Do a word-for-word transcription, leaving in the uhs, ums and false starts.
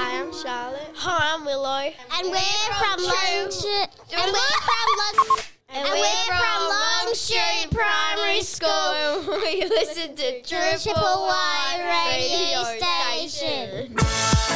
Hi, I'm Charlotte. Hi, I'm Willow. And, and we're, we're from Long Street. And we're from Long. And, and we're from Long Street Primary School. And we listen to Triple Y Radio Station.